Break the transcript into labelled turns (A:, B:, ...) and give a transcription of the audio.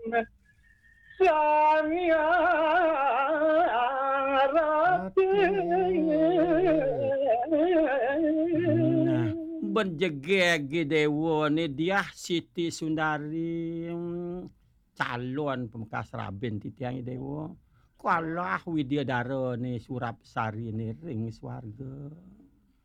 A: Nah, benjegege dewa ni dia Siti Sundari calon pembekas Raben titiangi dewa. Kalah Widyadara ni Surapsari ni ring swarga.